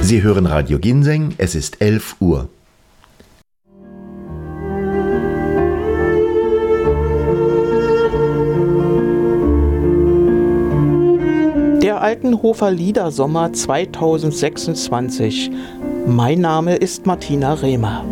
Sie hören Radio Ginseng, es ist 11 Uhr. Der Altenhofer Liedersommer 2026. Mein Name ist Martina Rehmer.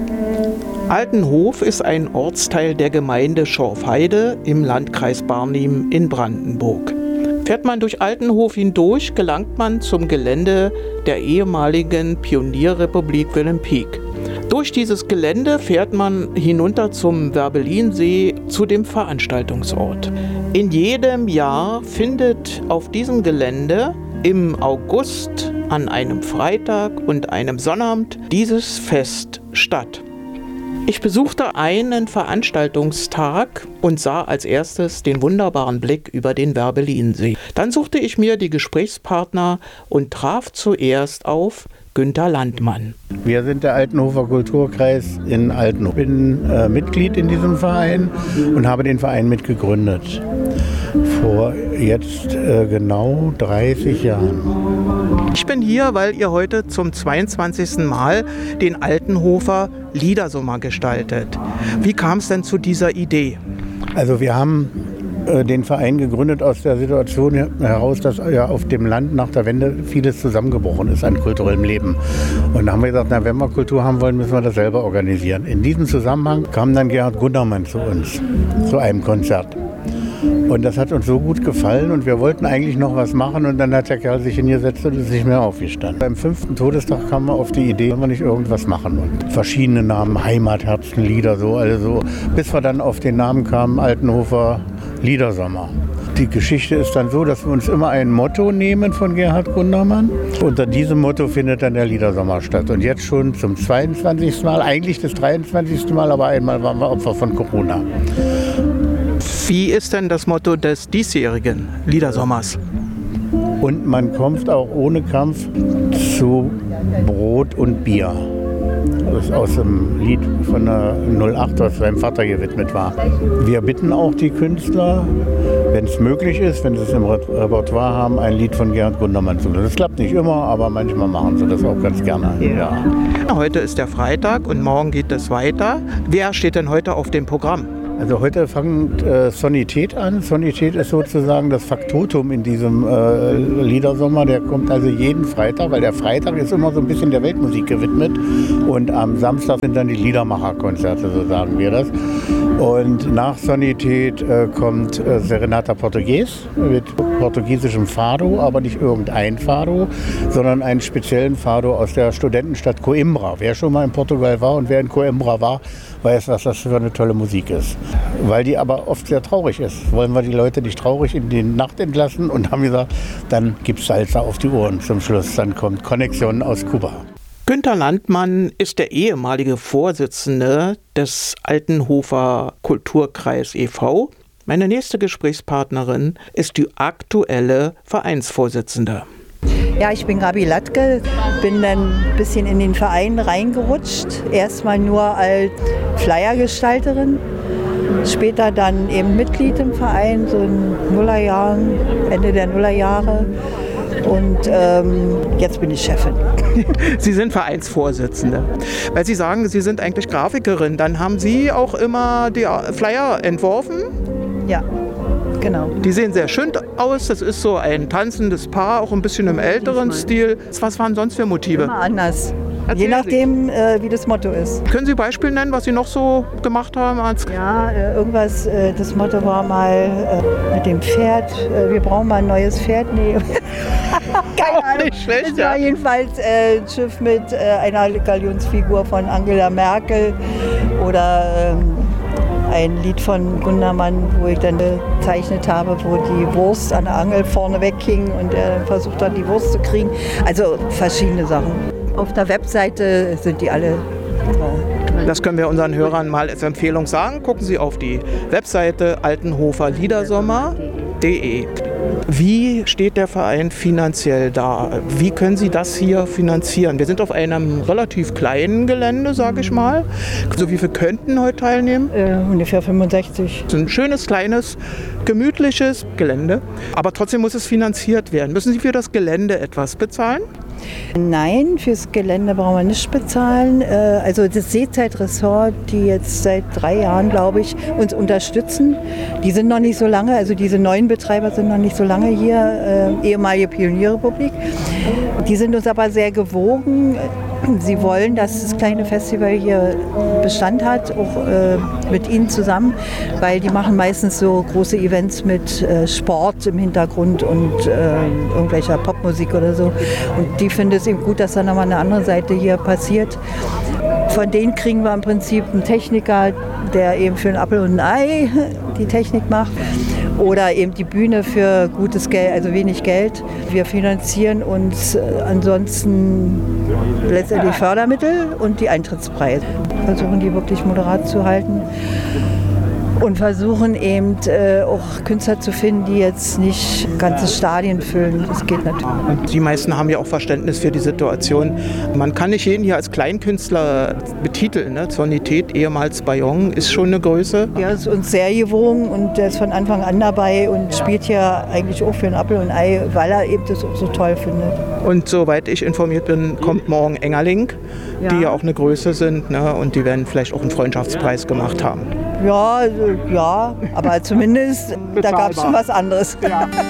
Altenhof ist ein Ortsteil der Gemeinde Schorfheide im Landkreis Barnim in Brandenburg. Fährt man durch Altenhof hindurch, gelangt man zum Gelände der ehemaligen Pionierrepublik Wilhelmpik. Durch dieses Gelände fährt man hinunter zum Werbelinsee, zu dem Veranstaltungsort. In jedem Jahr findet auf diesem Gelände im August an einem Freitag und einem Sonnabend dieses Fest statt. Ich besuchte einen Veranstaltungstag und sah als erstes den wunderbaren Blick über den Werbelinsee. Dann suchte ich mir die Gesprächspartner und traf zuerst auf Günter Landmann. Wir sind der Altenhofer Kulturkreis in Altenhof. Ich bin Mitglied in diesem Verein und habe den Verein mitgegründet. Vor jetzt genau 30 Jahren. Ich bin hier, weil ihr heute zum 22. Mal den Altenhofer Liedersommer gestaltet. Wie kam es denn zu dieser Idee? Also wir haben den Verein gegründet aus der Situation heraus, dass ja auf dem Land nach der Wende vieles zusammengebrochen ist an kulturellem Leben. Und da haben wir gesagt, na, wenn wir Kultur haben wollen, müssen wir das selber organisieren. In diesem Zusammenhang kam dann Gerhard Gundermann zu uns, zu einem Konzert. Und das hat uns so gut gefallen und wir wollten eigentlich noch was machen und dann hat der Kerl sich hingesetzt und ist nicht mehr aufgestanden. Beim 5. Todestag kam man auf die Idee, wollen wir nicht irgendwas machen und verschiedene Namen, Heimatherzenlieder, so, bis wir dann auf den Namen kamen, Altenhofer Liedersommer. Die Geschichte ist dann so, dass wir uns immer ein Motto nehmen von Gerhard Gundermann. Unter diesem Motto findet dann der Liedersommer statt. Und jetzt schon zum 22. Mal, eigentlich das 23. Mal, aber einmal waren wir Opfer von Corona. Wie ist denn das Motto des diesjährigen Liedersommers? Und man kommt auch ohne Kampf zu Brot und Bier. Das ist aus dem Lied von der 08, was seinem Vater gewidmet war. Wir bitten auch die Künstler, wenn es möglich ist, wenn sie es im Repertoire haben, ein Lied von Gerhard Gundermann zu singen. Das klappt nicht immer, aber manchmal machen sie das auch ganz gerne. Ja. Heute ist der Freitag und morgen geht es weiter. Wer steht denn heute auf dem Programm? Also heute fängt Sonität an. Sonität ist sozusagen das Faktotum in diesem Liedersommer. Der kommt also jeden Freitag, weil der Freitag ist immer so ein bisschen der Weltmusik gewidmet. Und am Samstag sind dann die Liedermacherkonzerte, so sagen wir das. Und nach Sonität kommt Serenata Portugues mit portugiesischem Fado, aber nicht irgendein Fado, sondern einen speziellen Fado aus der Studentenstadt Coimbra. Wer schon mal in Portugal war und wer in Coimbra war, weiß, was das für eine tolle Musik ist. Weil die aber oft sehr traurig ist. Wollen wir die Leute nicht traurig in die Nacht entlassen und haben gesagt, dann gibt's Salsa auf die Ohren zum Schluss. Dann kommt Connexion aus Kuba. Günter Landmann ist der ehemalige Vorsitzende des Altenhofer Kulturkreis e.V. Meine nächste Gesprächspartnerin ist die aktuelle Vereinsvorsitzende. Ja, ich bin Gabi Latke, bin dann ein bisschen in den Verein reingerutscht. Erstmal nur als Flyergestalterin, später dann eben Mitglied im Verein, so in Nullerjahren, Ende der Nullerjahre. Und jetzt bin ich Chefin. Sie sind Vereinsvorsitzende. Weil Sie sagen, Sie sind eigentlich Grafikerin, dann haben Sie auch immer die Flyer entworfen? Ja. Genau. Die sehen sehr schön aus. Das ist so ein tanzendes Paar, auch ein bisschen im älteren Stil. Was waren sonst für Motive? Immer anders. Je nachdem, wie das Motto ist. Können Sie Beispiele nennen, was Sie noch so gemacht haben? Ja, irgendwas, das Motto war mal mit dem Pferd, wir brauchen mal ein neues Pferd. Nee. Keine Ahnung. Nicht schlecht, das war jedenfalls ein Schiff mit einer Galionsfigur von Angela Merkel oder ein Lied von Gundermann, wo ich dann gezeichnet habe, wo die Wurst an der Angel vorne weghing und er versucht hat, die Wurst zu kriegen. Also verschiedene Sachen. Auf der Webseite sind die alle drin. Das können wir unseren Hörern mal als Empfehlung sagen. Gucken Sie auf die Webseite altenhoferliedersommer.de. Wie steht der Verein finanziell da? Wie können Sie das hier finanzieren? Wir sind auf einem relativ kleinen Gelände, sage ich mal. So wie viele könnten heute teilnehmen? Ungefähr 65. Das ist ein schönes, kleines, gemütliches Gelände. Aber trotzdem muss es finanziert werden. Müssen Sie für das Gelände etwas bezahlen? Nein, fürs Gelände brauchen wir nicht bezahlen. Also das Seezeitressort, die jetzt seit 3 Jahren, glaube ich, uns unterstützen, die sind noch nicht so lange, also diese neuen Betreiber sind noch nicht so lange hier, ehemalige Pionierrepublik. Die sind uns aber sehr gewogen. Sie wollen, dass das kleine Festival hier Bestand hat, auch mit ihnen zusammen, weil die machen meistens so große Events mit Sport im Hintergrund und irgendwelcher Popmusik oder so. Und die finden es eben gut, dass da nochmal eine andere Seite hier passiert. Von denen kriegen wir im Prinzip einen Techniker, der eben für ein Apfel und ein Ei die Technik macht. Oder eben die Bühne für gutes Geld, also wenig Geld. Wir finanzieren uns ansonsten letztendlich Fördermittel und die Eintrittspreise. Versuchen die wirklich moderat zu halten. Und versuchen eben auch Künstler zu finden, die jetzt nicht ganze Stadien füllen. Das geht natürlich. Und die meisten haben ja auch Verständnis für die Situation. Man kann nicht jeden hier als Kleinkünstler betiteln. Ne? Zonität, ehemals Bayonne, ist schon eine Größe. Der ist uns sehr gewogen und der ist von Anfang an dabei und spielt hier eigentlich auch für ein Apfel und ein Ei, weil er eben das auch so toll findet. Und soweit ich informiert bin, kommt morgen Engerling, die ja auch eine Größe sind, ne? Und die werden vielleicht auch einen Freundschaftspreis gemacht haben. Ja, aber zumindest, da gab es schon was anderes. Ja.